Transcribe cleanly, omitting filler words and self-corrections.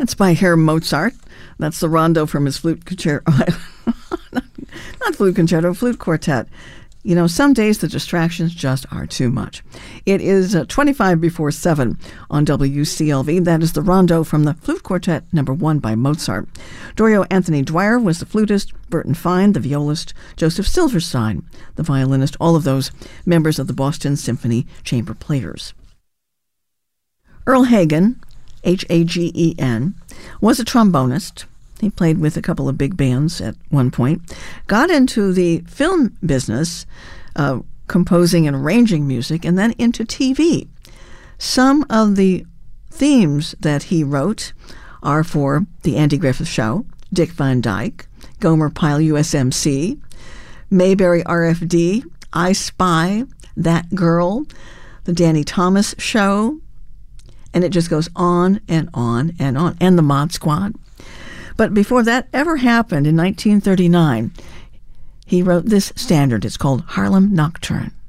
That's by Herr Mozart. That's the rondo from his flute concerto. Not flute concerto, flute quartet. You know, some days the distractions just are too much. It is 25 before 7 on WCLV. That is the rondo from the Flute Quartet No. 1 by Mozart. Dorio Anthony Dwyer was the flutist, Burton Fine, the violist, Joseph Silverstein, the violinist, all of those members of the Boston Symphony Chamber Players. Earl Hagen, Hagen, was a trombonist. He played with a couple of big bands at one point. Got into the film business, composing and arranging music, and then into TV. Some of the themes that he wrote are for The Andy Griffith Show, Dick Van Dyke, Gomer Pyle USMC, Mayberry RFD, I Spy, That Girl, The Danny Thomas Show, and it just goes on and on and on, and The Mod Squad. But before that ever happened, in 1939, he wrote this standard. It's called Harlem Nocturne.